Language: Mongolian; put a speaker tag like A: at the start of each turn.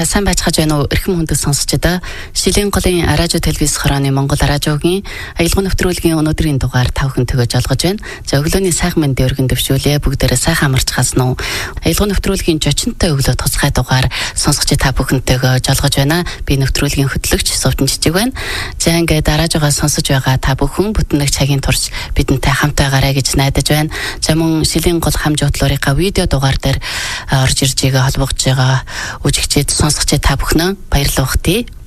A: Та сайн байцгааж байна уу? Эрхэм хүндэт сонсогчдоо Шилийн голын радио телевиз хорооны Монгол радиогийн аялал нэвтрүүлгийн өнөөдрийн дугаар тавхан төгөж олгож байна. За өглөөний сайхан мэндийн өргөн дэвшүүлье. Бүгдээрээ сайхан амарч хасна уу? Аялал нэвтрүүлгийн жочинтой өглөө туцгай дугаар сонсогч та бүхэнтэйгээ олгож байна. Би нэвтрүүлгийн хөтлөгч Сувтан Жижиг байна. За ингээд радиогоо сонсож байгаа та бүхэн бүтэн нэг цагийн турш бидэнтэй хамтаагаарай гэж найдаж байна. За мөн Шилийн гол хамж утлуурынхаа видео дугаар дээр орж ирж байгаа холбогдож байгаа үжигчид сонсогч та бүхнээ баярлуулах тий.